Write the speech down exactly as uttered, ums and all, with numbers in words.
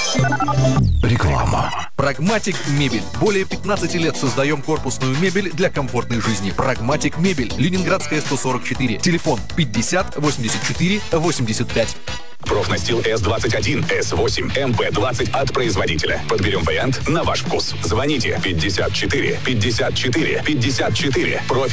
Реклама. Прагматик Мебель. Более пятнадцати лет создаем корпусную мебель для комфортной жизни. Прагматик Мебель. Ленинградская, сто сорок четыре. Телефон пятьдесят восемьдесят четыре восемьдесят пять. Профнастил эс двадцать один, эс восемь, эм пэ двадцать от производителя. Подберем вариант на ваш вкус. Звоните пятьдесят четыре пятьдесят четыре пятьдесят четыре. Профи